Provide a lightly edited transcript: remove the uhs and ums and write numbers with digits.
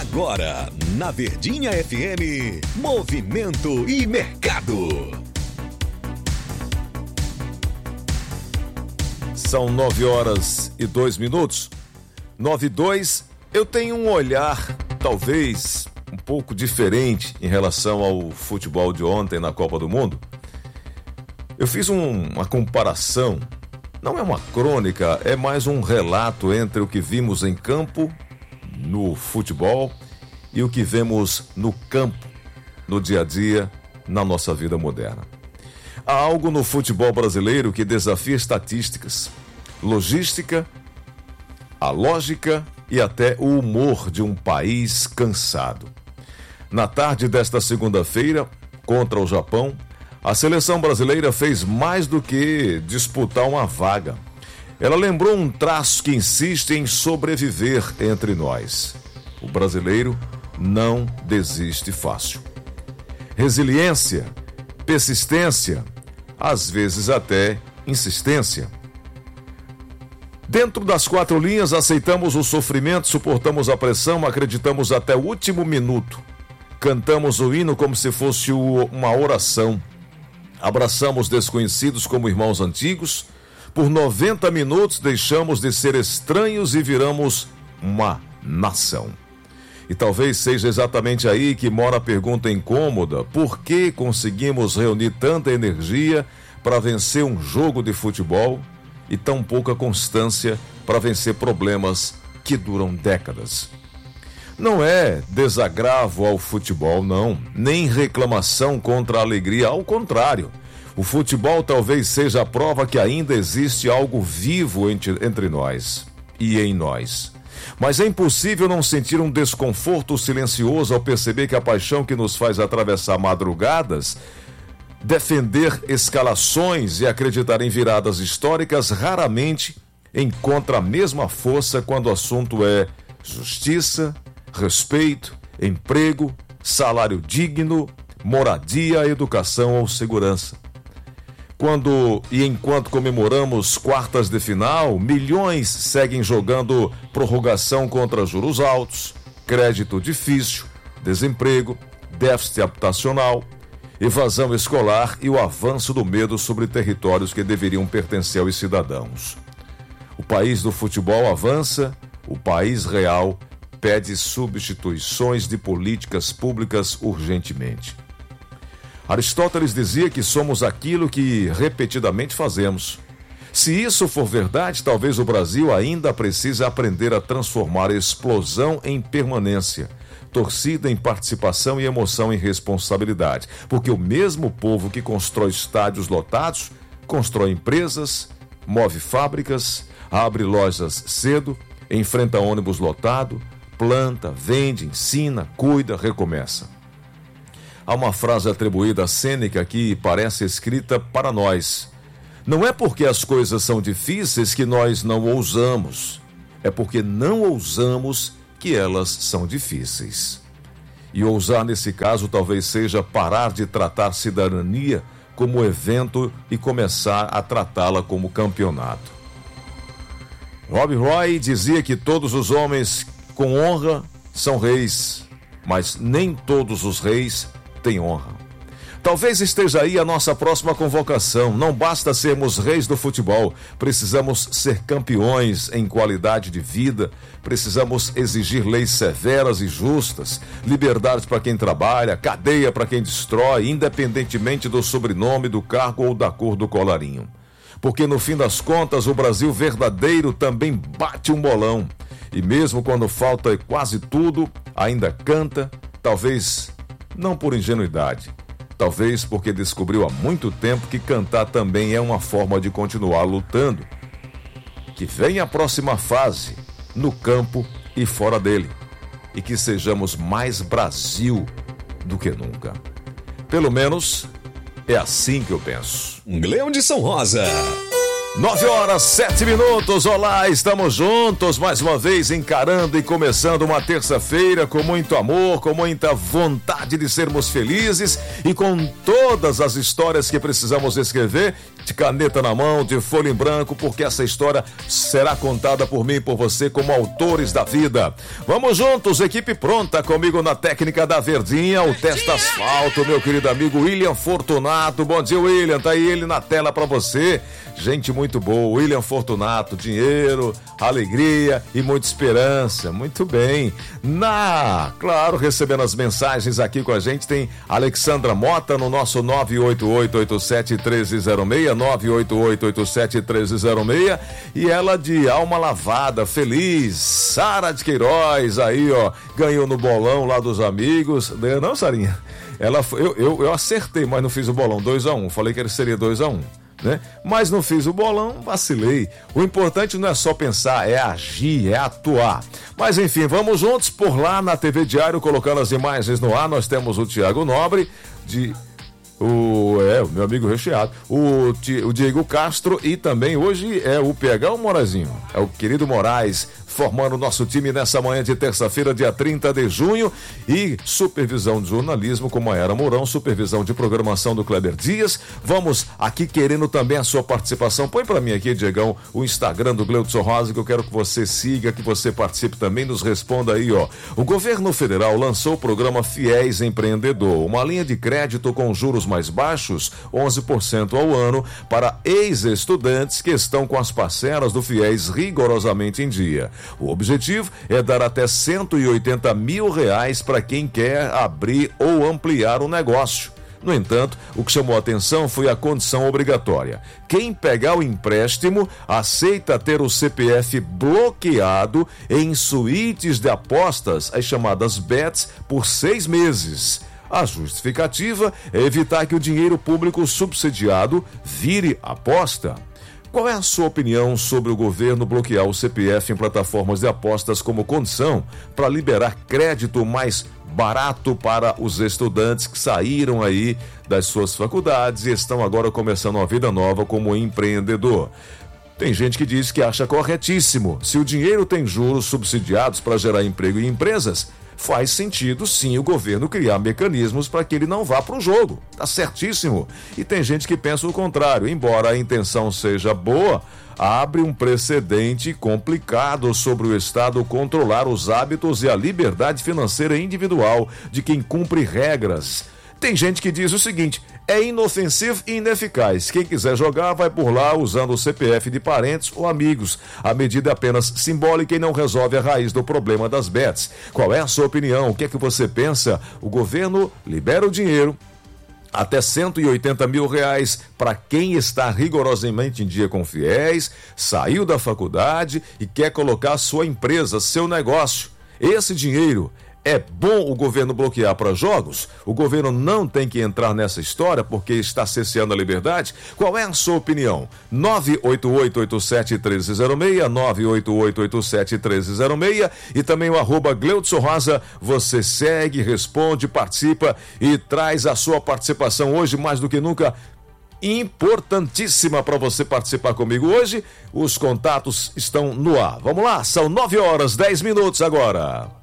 Agora, na Verdinha FM, Movimento e Mercado. São 9h02. 9h02, eu tenho um olhar, talvez, um pouco diferente em relação ao futebol de ontem na Copa do Mundo. Eu fiz uma comparação, não é uma crônica, é mais um relato entre o que vimos em campo, no futebol, e o que vemos no campo, no dia a dia, na nossa vida moderna. Há algo no futebol brasileiro que desafia estatísticas, logística, a lógica e até o humor de um país cansado. Na tarde desta segunda-feira, contra o Japão, a seleção brasileira fez mais do que disputar uma vaga. Ela lembrou um traço que insiste em sobreviver entre nós. O brasileiro não desiste fácil. Resiliência, persistência, às vezes até insistência. Dentro das quatro linhas, aceitamos o sofrimento, suportamos a pressão, acreditamos até o último minuto. Cantamos o hino como se fosse uma oração. Abraçamos desconhecidos como irmãos antigos. Por 90 minutos deixamos de ser estranhos e viramos uma nação. E talvez seja exatamente aí que mora a pergunta incômoda: por que conseguimos reunir tanta energia para vencer um jogo de futebol e tão pouca constância para vencer problemas que duram décadas? Não é desagravo ao futebol, não, nem reclamação contra a alegria, ao contrário. O futebol talvez seja a prova que ainda existe algo vivo entre nós e em nós. Mas é impossível não sentir um desconforto silencioso ao perceber que a paixão que nos faz atravessar madrugadas, defender escalações e acreditar em viradas históricas raramente encontra a mesma força quando o assunto é justiça, respeito, emprego, salário digno, moradia, educação ou segurança. Quando e enquanto comemoramos quartas de final, milhões seguem jogando prorrogação contra juros altos, crédito difícil, desemprego, déficit habitacional, evasão escolar e o avanço do medo sobre territórios que deveriam pertencer aos cidadãos. O país do futebol avança, o país real pede substituições de políticas públicas urgentemente. Aristóteles dizia que somos aquilo que repetidamente fazemos. Se isso for verdade, talvez o Brasil ainda precise aprender a transformar explosão em permanência, torcida em participação e emoção em responsabilidade. Porque o mesmo povo que constrói estádios lotados, constrói empresas, move fábricas, abre lojas cedo, enfrenta ônibus lotado, planta, vende, ensina, cuida, recomeça. Há uma frase atribuída a Sêneca que parece escrita para nós. Não é porque as coisas são difíceis que nós não ousamos. É porque não ousamos que elas são difíceis. E ousar nesse caso talvez seja parar de tratar cidadania como evento e começar a tratá-la como campeonato. Rob Roy dizia que todos os homens com honra são reis, mas nem todos os reis têm honra. Talvez esteja aí a nossa próxima convocação. Não basta sermos reis do futebol, precisamos ser campeões em qualidade de vida, precisamos exigir leis severas e justas, liberdade para quem trabalha, cadeia para quem destrói, independentemente do sobrenome, do cargo ou da cor do colarinho. Porque no fim das contas o Brasil verdadeiro também bate um bolão. E mesmo quando falta quase tudo, ainda canta, talvez não por ingenuidade, talvez porque descobriu há muito tempo que cantar também é uma forma de continuar lutando. Que venha a próxima fase, no campo e fora dele, e que sejamos mais Brasil do que nunca. Pelo menos é assim que eu penso. Leão de São Rosa. 9h07. Olá, estamos juntos mais uma vez encarando e começando uma terça-feira com muito amor, com muita vontade de sermos felizes e com todas as histórias que precisamos escrever de caneta na mão, de folha em branco, porque essa história será contada por mim e por você como autores da vida. Vamos juntos, equipe pronta comigo na técnica da Verdinha, o Testa Asfalto, meu querido amigo William Fortunato. Bom dia, William, tá aí ele na tela pra você. Gente muito boa, William Fortunato, dinheiro, alegria e muita esperança. Muito bem. Claro, recebendo as mensagens aqui com a gente, tem Alexandra Mota no nosso 988-87-1306, 988-87-1306, e ela de alma lavada, feliz, Sara de Queiroz, aí ó, ganhou no bolão lá dos amigos, não, Sarinha? Eu acertei, mas não fiz o bolão, 2-1, falei que ele seria 2-1. Né? Mas não fiz o bolão, vacilei. O importante não é só pensar, é agir, é atuar. Mas enfim, vamos juntos por lá na TV Diário, colocando as imagens no ar. Nós temos o Tiago Nobre, o meu amigo recheado, o Diego Castro, e também hoje é o PH ou o Morazinho? É o querido Moraes, formando o nosso time nessa manhã de terça-feira, dia 30 de junho, e supervisão de jornalismo com Maiara Mourão, supervisão de programação do Kleber Dias. Vamos aqui querendo também a sua participação. Põe pra mim aqui, Diegão, o Instagram do Gleudson Rosa, que eu quero que você siga, que você participe também, nos responda aí, ó. O governo federal lançou o programa Fiéis Empreendedor, uma linha de crédito com juros mais baixos, 11% ao ano, para ex-estudantes que estão com as parcelas do Fiéis rigorosamente em dia. O objetivo é dar até R$180 mil para quem quer abrir ou ampliar o negócio. No entanto, o que chamou a atenção foi a condição obrigatória. Quem pegar o empréstimo aceita ter o CPF bloqueado em suítes de apostas, as chamadas bets, por 6 meses. A justificativa é evitar que o dinheiro público subsidiado vire aposta. Qual é a sua opinião sobre o governo bloquear o CPF em plataformas de apostas como condição para liberar crédito mais barato para os estudantes que saíram aí das suas faculdades e estão agora começando uma vida nova como empreendedor? Tem gente que diz que acha corretíssimo. Se o dinheiro tem juros subsidiados para gerar emprego em empresas, faz sentido sim o governo criar mecanismos para que ele não vá para o jogo. Tá certíssimo. E tem gente que pensa o contrário. Embora a intenção seja boa, abre um precedente complicado sobre o Estado controlar os hábitos e a liberdade financeira individual de quem cumpre regras. Tem gente que diz o seguinte: é inofensivo e ineficaz. Quem quiser jogar vai por lá usando o CPF de parentes ou amigos. A medida é apenas simbólica e não resolve a raiz do problema das bets. Qual é a sua opinião? O que é que você pensa? O governo libera o dinheiro até R$180 mil para quem está rigorosamente em dia com fiéis, saiu da faculdade e quer colocar sua empresa, seu negócio. Esse dinheiro é bom o governo bloquear para jogos? O governo não tem que entrar nessa história porque está cerceando a liberdade? Qual é a sua opinião? 988-87-1306, 988-87-1306 e também o @Gleudson Rosa. Você segue, responde, participa e traz a sua participação hoje mais do que nunca. Importantíssima para você participar comigo hoje. Os contatos estão no ar. Vamos lá, são 9h10 agora.